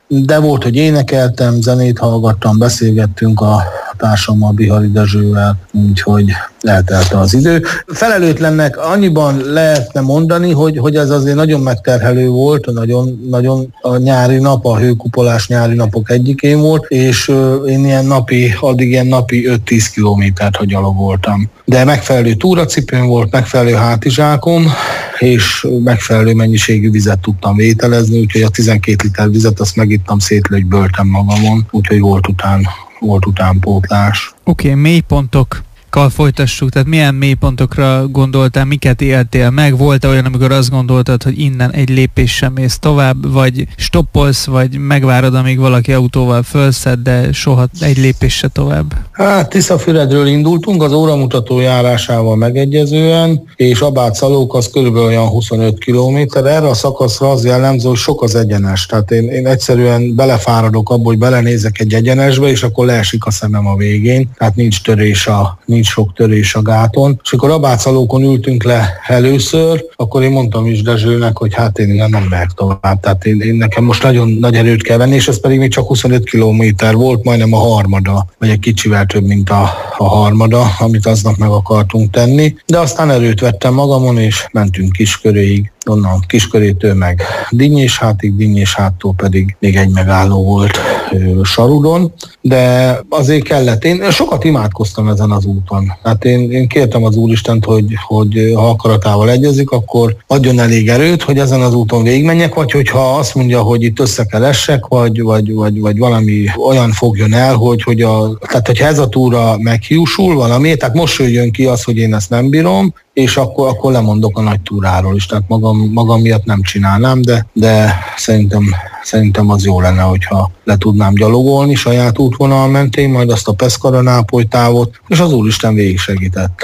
de volt, hogy énekeltem, zenét hallgattam, beszélgettünk a társammal, Bihari Dezsővel, úgyhogy eltelte az idő. Felelőtlennek annyiban lehetne mondani, hogy ez azért nagyon megterhelő volt, nagyon a nyári nap, a hőkupolás nyári napok egyikén volt, és én addig ilyen napi 5-10 kilométert, hogy gyalogoltam. De megfelelő túracipőm volt, megfelelő hátizsákom, és megfelelő mennyiségű vizet tudtam vételezni, úgyhogy a 12 liter vizet azt megittam, szétlögyböltem magamon, úgyhogy volt utánpótlás. Oké, mélypontokkal folytassuk, tehát milyen mélypontokra gondoltál, miket éltél meg? Volt-e olyan, amikor azt gondoltad, hogy innen egy lépéssel mész tovább, vagy stoppolsz, vagy megvárod, amíg valaki autóval fölszed, de soha egy lépéssel tovább? Hát Tiszafüredről indultunk, az óramutató járásával megegyezően, és Abád-Szalók az körülbelül olyan 25 kilométer. Erre a szakaszra az jellemző, hogy sok az egyenes. Tehát én egyszerűen belefáradok abba, hogy belenézek egy egyenesbe, és akkor leesik a szemem a végén. Tehát nincs sok törés a gáton. És akkor Abád-Szalókon ültünk le először, akkor én mondtam is Dezsőnek, hogy hát én nem megyek tovább. Tehát én nekem most nagyon nagy erőt kell venni, és ez pedig még csak 25 kilométer volt, majdnem a harmada, vagy egy kicsivel több, mint a harmada, amit aznap meg akartunk tenni. De aztán erőt vettem magamon, és mentünk Kisköréig. Onnan Kiskörétől meg Dinnyésháttól pedig még egy megálló volt Sarudon, de azért kellett. Én sokat imádkoztam ezen az úton. Hát én kértem az Úristent, hogy ha akaratával egyezik, akkor adjon elég erőt, hogy ezen az úton végigmenjek, vagy hogyha azt mondja, hogy itt össze kell essek, vagy valami olyan fogjon el, tehát hogyha ez a túra meghiúsul valami, tehát most jön ki az, hogy én ezt nem bírom, és akkor lemondok a nagy túráról is. Tehát magam miatt nem csinálnám, de szerintem az jó lenne, hogyha le tudnám gyalogolni saját útvonal mentén, majd azt a Peszkara-Nápoly távot, és az Úristen végig segített.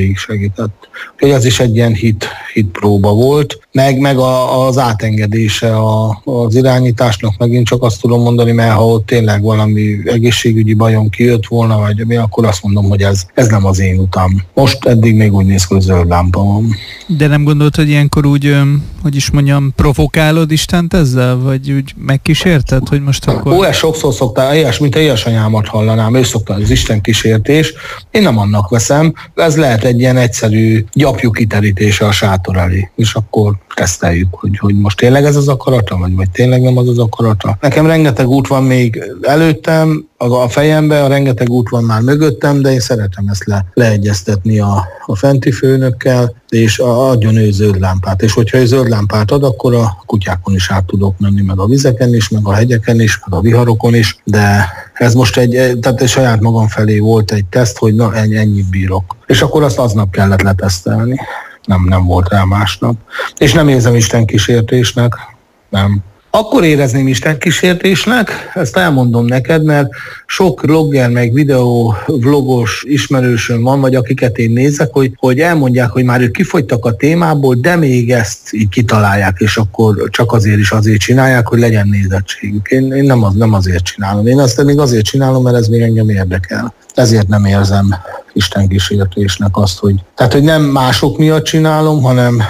Úgyhogy ez is egy ilyen hit próba volt, meg az átengedése az irányításnak, megint csak azt tudom mondani, mert ha ott tényleg valami egészségügyi bajom kijött volna, vagy mi, akkor azt mondom, hogy ez nem az én utam. Most eddig még úgy néz ki, hogy zöld lámpa van. De nem gondolod, hogy ilyenkor úgy, hogy is mondjam, provokálod Istent ezzel, vagy úgy megkísérted, hogy most akkor... Ezt sokszor szoktál, mint édesanyámat hallanám, ő szokta az Isten kísértés, én nem annak veszem, ez lehet egy ilyen egyszerű gyapjú kiterítése a sátor elé, és akkor teszteljük, hogy most tényleg ez az akarata, vagy tényleg nem az akarata. Nekem rengeteg út van még előttem, a fejembe, rengeteg út van már mögöttem, de én szeretem ezt leegyeztetni a fenti főnökkel, és adjon ő zöld lámpát. És hogyha ő zöld lámpát ad, akkor a kutyákon is át tudok menni, meg a vizeken is, meg a hegyeken is, meg a viharokon is, de ez most tehát saját magam felé volt egy teszt, hogy na ennyit bírok. És akkor azt aznap kellett letesztelni. Nem volt rá másnap. És nem érzem Isten kísértésnek, nem. Akkor érezném Isten kísértésnek, ezt elmondom neked, mert sok vlogger, meg videó-vlogos ismerősöm van, vagy akiket én nézek, hogy elmondják, hogy már ők kifogytak a témából, de még ezt így kitalálják, és akkor csak azért csinálják, hogy legyen nézettségük. Én nem azért csinálom. Én azt még azért csinálom, mert ez még engem érdekel. Ezért nem érzem Isten kísértésnek azt, hogy nem mások miatt csinálom,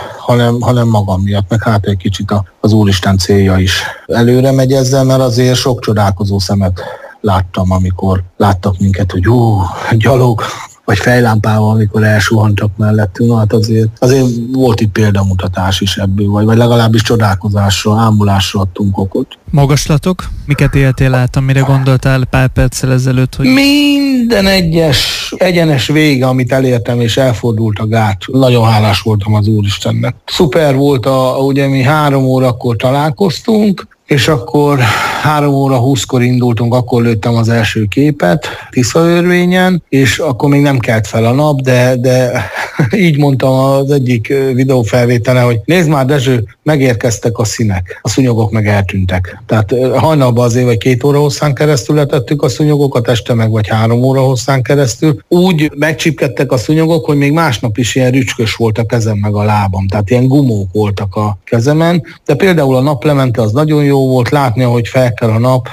hanem magam miatt, meg hát egy kicsit az Úristen célja is előre megy ezzel, mert azért sok csodálkozó szemet láttam, amikor láttak minket, hogy gyalog, vagy fejlámpával, amikor elsuhantak mellettünk. Hát azért volt itt példamutatás is ebből, vagy legalábbis csodálkozásra, ámulásra adtunk okot. Magaslatok? Miket éltél át, amire gondoltál pár perccel ezelőtt? Hogy... Minden egyes egyenes vége, amit elértem, és elfordult a gát. Nagyon hálás voltam az Úristennek. Szuper volt, ugye mi 3 órakor találkoztunk, és akkor 3 óra 20-kor indultunk, akkor lőttem az első képet Tiszaörvényen, és akkor még nem kelt fel a nap, de így mondtam az egyik videófelvételen, hogy nézd már Dezső, megérkeztek a színek, a szúnyogok meg eltűntek. Tehát hajnalban azért vagy 2 óra hosszán keresztül letettük a szúnyogokat, este meg vagy 3 óra hosszán keresztül. Úgy megcsipkedtek a szúnyogok, hogy még másnap is ilyen rücskös volt a kezem meg a lábam, tehát ilyen gumók voltak a kezemen, de például a naplemente az nagyon jó volt látni, ahogy felkel a nap,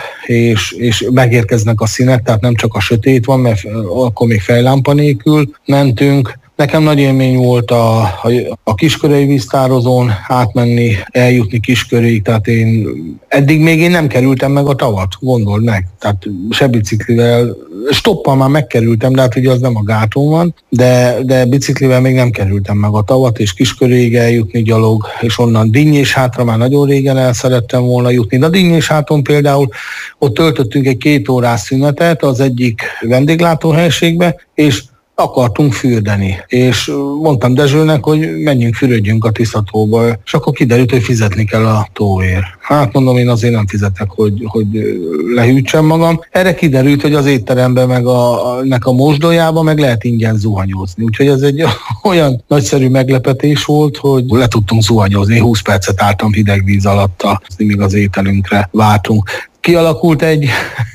és megérkeznek a színek, tehát nem csak a sötét van, mert akkor még fejlámpa nélkül mentünk, Nekem nagy élmény volt a Kiskörei víztározón átmenni, eljutni Kisköréig, tehát eddig még én nem kerültem meg a tavat, gondold meg. Tehát se biciklivel, stoppal már megkerültem, de hát ugye az nem a gáton van, de biciklivel még nem kerültem meg a tavat, és Kisköréig eljutni gyalog, és onnan Dinnyéshátra már nagyon régen el szerettem volna jutni. De a Dinnyésháton például ott töltöttünk egy 2 órás szünetet az egyik vendéglátóhelyiségbe, és akartunk fürdeni, és mondtam Dezsőnek, hogy menjünk, fürödjünk a Tiszatóba, és akkor kiderült, hogy fizetni kell a tóért. Hát mondom, én azért nem fizetek, hogy lehűtsem magam. Erre kiderült, hogy az étteremben meg a mosdójában meg lehet ingyen zuhanyozni. Úgyhogy ez egy olyan nagyszerű meglepetés volt, hogy le tudtunk zuhanyozni. 20 percet álltam hideg víz alatt, míg az ételünkre vártunk. Kialakult egy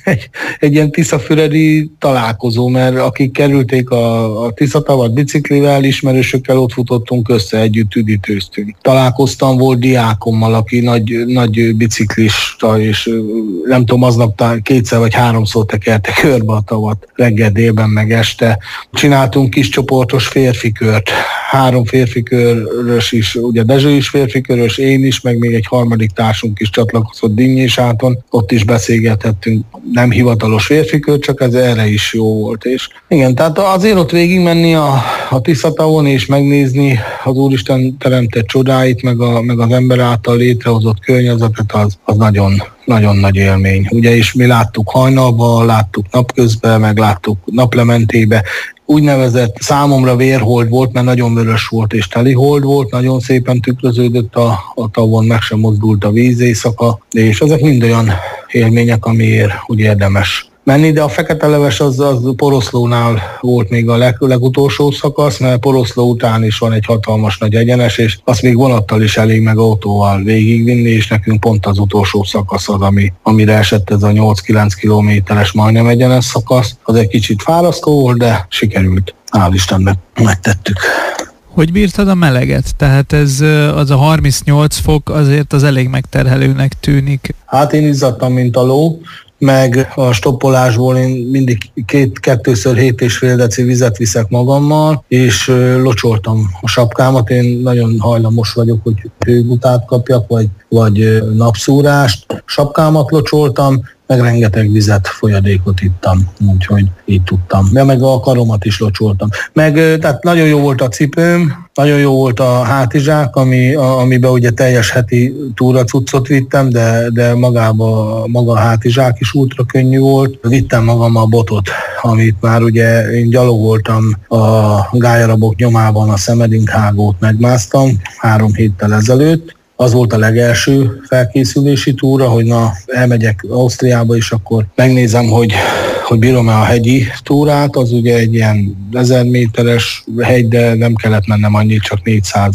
ilyen tiszafüredi találkozó, mert akik kerülték a Tiszatavat biciklivel, ismerősökkel ott futottunk össze, együtt üdítőztünk. Találkoztam, volt diákommal, aki nagy biciklista, és nem tudom, aznap 2 vagy 3-szor tekerte körbe a tavat, reggel, délben, meg este. Csináltunk kis csoportos férfikört, 3 férfikörös is, ugye Dezső is férfikörös, én is, meg még egy harmadik társunk is csatlakozott Dinnyésáton, ott is beszélgethettünk, nem hivatalos férfikör, csak ez erre is jó volt. És igen, tehát azért ott végigmenni a Tiszatavon és megnézni az Úristen teremtett csodáit, meg az ember által létrehozott környezetet, az nagyon, nagyon nagy élmény. Ugye is mi láttuk hajnalban, láttuk napközben, meg láttuk naplementébe. Úgynevezett számomra vérhold volt, mert nagyon vörös volt és telihold volt, nagyon szépen tükröződött a tavon, meg sem mozdult a víz éjszaka, és ezek mind olyan élmények, amiért úgy érdemes menni, de a Fekete-leves az Poroszlónál volt még a legutolsó szakasz, mert Poroszló után is van egy hatalmas nagy egyenes, és azt még vonattal is elég meg autóval végigvinni, és nekünk pont az utolsó szakasz az, amire esett ez a 8-9 kilométeres majdnem egyenes szakasz. Az egy kicsit fárasztó volt, de sikerült. Hál' Istennek megtettük. Hogy bírtad a meleget? Tehát az a 38 fok azért az elég megterhelőnek tűnik. Hát én izzadtam, mint a ló, meg a stoppolásból én mindig 2x7,5 deci vizet viszek magammal, és locsoltam a sapkámat. Én nagyon hajlamos vagyok, hogy hőgutát kapjak, vagy napszúrást. Sapkámat locsoltam, meg rengeteg vizet, folyadékot ittam, úgyhogy így tudtam. Ja, meg a karomat is locsoltam. Tehát nagyon jó volt a cipőm, nagyon jó volt a hátizsák, amiben ugye teljes heti túracuccot vittem, de maga a hátizsák is ultra könnyű volt. Vittem magammal a botot, amit már ugye én gyalogoltam a Gályarabok nyomában, a Szemering-hágót megmásztam 3 héttel ezelőtt. Az volt a legelső felkészülési túra, hogy elmegyek Ausztriába, és akkor megnézem, hogy bírom-e a hegyi túrát. Az ugye egy ilyen 1000 méteres hegy, de nem kellett mennem annyit, csak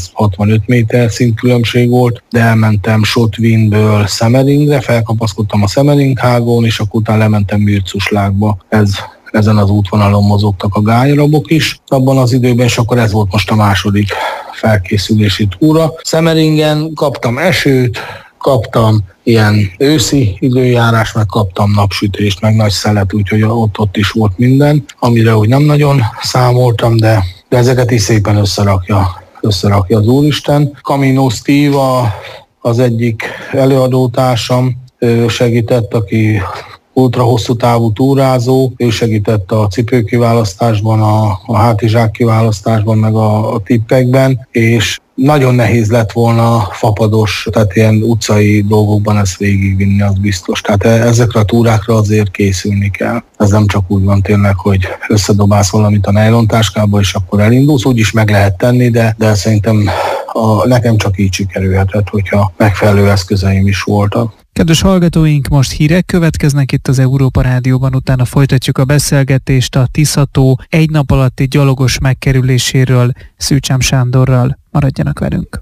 465 méter szintkülönbség volt, de elmentem Schotwinből Semeringre, felkapaszkodtam a Szemering-hágón, és akkor utána lementem Mürcuslágba. Ezen az útvonalon mozogtak a Gályarabok is abban az időben, és akkor ez volt most a második felkészülési túra. Szemeringen kaptam esőt, kaptam ilyen őszi időjárás, meg kaptam napsütést, meg nagy szelet, úgyhogy ott is volt minden, amire úgy nem nagyon számoltam, de ezeket is szépen összerakja az Úristen. Camino Steve az egyik előadótársam, segített, aki ultra hosszú távú túrázó, ő segített a cipőkiválasztásban, a hátizsák kiválasztásban, meg a tippekben, és nagyon nehéz lett volna fapados, tehát ilyen utcai dolgokban ezt végigvinni, az biztos. Tehát ezekre a túrákra azért készülni kell. Ez nem csak úgy van tényleg, hogy összedobálsz valamit a nejlontáskába, és akkor elindulsz, úgyis meg lehet tenni, de szerintem nekem csak így sikerülhetett, hogyha megfelelő eszközeim is voltak. Kedves hallgatóink, most hírek következnek itt az Európa Rádióban, utána folytatjuk a beszélgetést a Tiszató egy nap alatti gyalogos megkerüléséről Szűcsám Sándorral. Maradjanak velünk!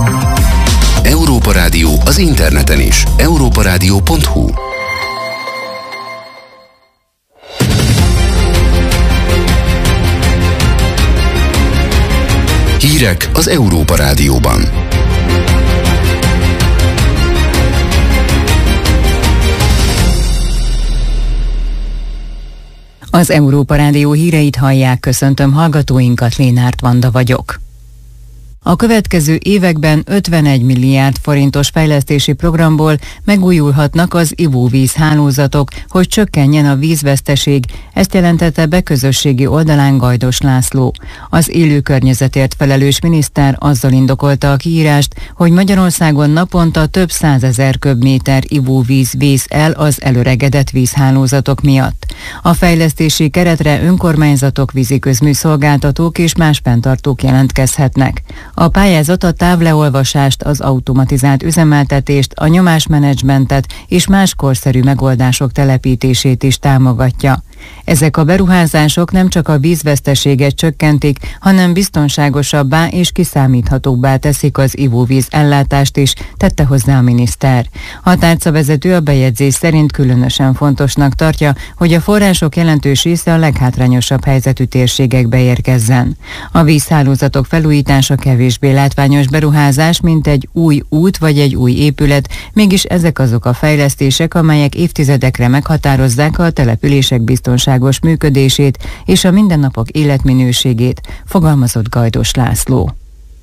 Európa Rádió az interneten is. europaradio.hu. Hírek az Európa Rádióban. A Az Európa Rádió híreit hallják, köszöntöm hallgatóinkat, Lénárt Vanda vagyok. A következő években 51 milliárd forintos fejlesztési programból megújulhatnak az ivóvíz hálózatok, hogy csökkenjen a vízveszteség, ezt jelentette be közösségi oldalán Gajdos László. Az élő környezetért felelős miniszter azzal indokolta a kiírást, hogy Magyarországon naponta több 100 000 köbméter ivóvíz vész el az elöregedett vízhálózatok miatt. A fejlesztési keretre önkormányzatok, víziközműszolgáltatók és más fenntartók jelentkezhetnek. A pályázat a távleolvasást, az automatizált üzemeltetést, a nyomásmenedzsmentet és más korszerű megoldások telepítését is támogatja. Ezek a beruházások nem csak a vízveszteséget csökkentik, hanem biztonságosabbá és kiszámíthatóbbá teszik az ivóvíz ellátást is, tette hozzá a miniszter. A tárcavezető a bejegyzés szerint különösen fontosnak tartja, hogy a források jelentős része a leghátrányosabb helyzetű térségekbe érkezzen. A vízhálózatok felújítása kevésbé látványos beruházás, mint egy új út vagy egy új épület, mégis ezek azok a fejlesztések, amelyek évtizedekre meghatározzák a települések biztonságos működését és a mindennapok életminőségét, fogalmazott Gajdos László.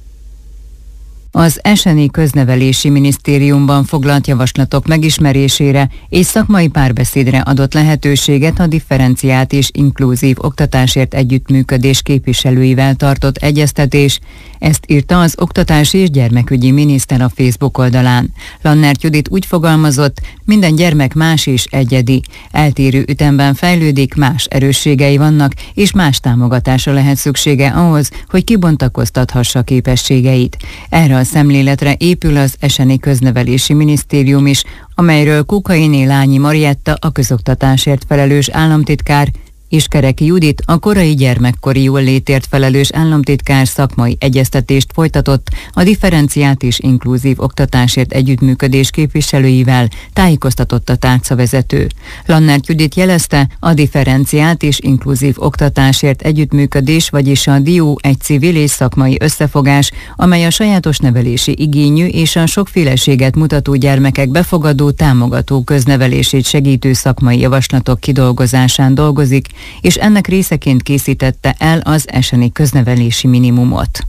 Az SNI Köznevelési Minisztériumban foglalt javaslatok megismerésére és szakmai párbeszédre adott lehetőséget a differenciált és inkluzív oktatásért együttműködés képviselőivel tartott egyeztetés. Ezt írta az oktatási és gyermekügyi miniszter a Facebook oldalán. Lannert Judit úgy fogalmazott, minden gyermek más és egyedi. Eltérő ütemben fejlődik, más erősségei vannak, és más támogatásra lehet szüksége ahhoz, hogy kibontakoztathassa képességeit. Erre a szemléletre épül az SNI Köznevelési Minisztérium is, amelyről Kukainé Lányi Marietta, a közoktatásért felelős államtitkár, és Kereki Judit, a korai gyermekkori jólétért felelős államtitkár szakmai egyeztetést folytatott a differenciált és inkluzív oktatásért együttműködés képviselőivel, tájékoztatott a tárcavezető. Lannert Judit jelezte, a differenciált és inkluzív oktatásért együttműködés, vagyis a DIO egy civil és szakmai összefogás, amely a sajátos nevelési igényű és a sokféleséget mutató gyermekek befogadó, támogató köznevelését segítő szakmai javaslatok kidolgozásán dolgozik, és ennek részeként készítette el az SNI köznevelési minimumot.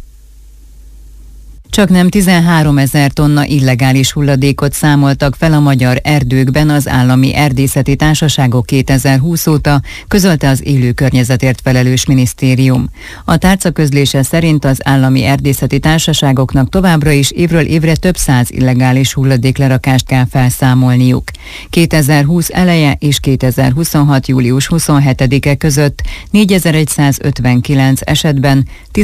Csaknem 13 000 tonna illegális hulladékot számoltak fel a magyar erdőkben az állami erdészeti társaságok 2020 óta, közölte az élő környezetért felelős minisztérium. A tárca közlése szerint az állami erdészeti társaságoknak továbbra is évről évre több 100 illegális hulladéklerakást kell felszámolniuk. 2020 eleje és 2026. július 27-e között 4159 esetben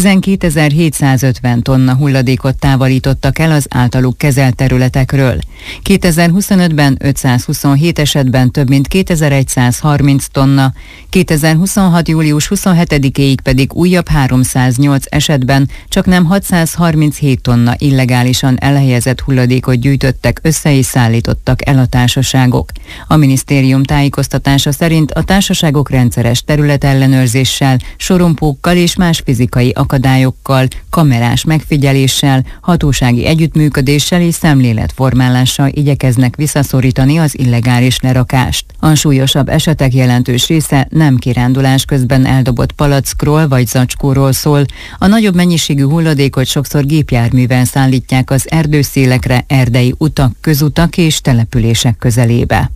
12.750 tonna hulladékot távolítottak el az általuk kezelt területekről. 2025-ben 527 esetben több mint 2130 tonna, 2026. július 27-éig pedig újabb 308 esetben csaknem 637 tonna illegálisan elhelyezett hulladékot gyűjtöttek össze és szállítottak el a társaságok. A minisztérium tájékoztatása szerint a társaságok rendszeres területellenőrzéssel, sorompókkal és más fizikai akadályokkal, kamerás megfigyeléssel, hatósági együttműködéssel és szemléletformálással igyekeznek visszaszorítani az illegális lerakást. A súlyosabb esetek jelentős része nem kirándulás közben eldobott palackról vagy zacskóról szól. A nagyobb mennyiségű hulladékot sokszor gépjárművel szállítják az erdőszélekre, erdei utak, közutak és települések közelébe.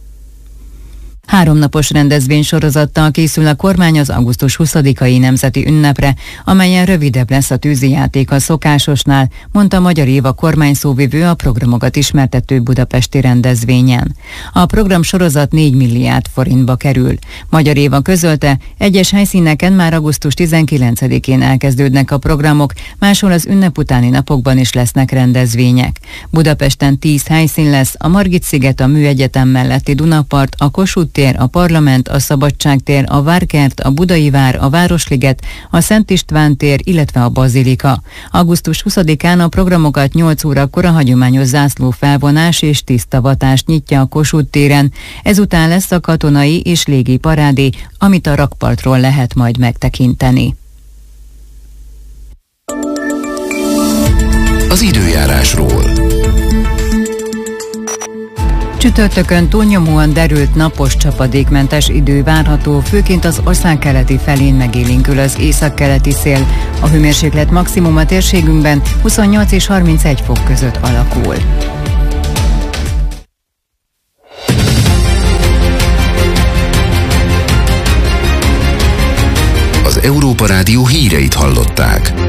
3 napos rendezvénysorozattal készül a kormány az augusztus 20-ai nemzeti ünnepre, amelyen rövidebb lesz a tűzijáték a szokásosnál, mondta Magyar Éva kormányszóvivő a programokat ismertető budapesti rendezvényen. A program sorozat 4 milliárd forintba kerül. Magyar Éva közölte, egyes helyszíneken már augusztus 19-én elkezdődnek a programok, máshol az ünnep utáni napokban is lesznek rendezvények. Budapesten 10 helyszín lesz, a Margit-sziget, a Műegyetem melletti Dunapart, a Kossuth tér, a Parlament, a Szabadságtér, a Várkert, a Budai Vár, a Városliget, a Szent István tér, illetve a Bazilika. Augusztus 20-án a programokat 8 órakor a hagyományos zászlófelvonás és tisztavatást nyitja a Kossuth téren. Ezután lesz a katonai és légi parádé, amit a rakpartról lehet majd megtekinteni. Az időjárásról. Csütörtökön túlnyomóan derült napos csapadékmentes idő várható, főként az ország keleti felén megélénkül az északkeleti szél. A hőmérséklet maximum a térségünkben 28 és 31 fok között alakul. Az Európa Rádió híreit hallották.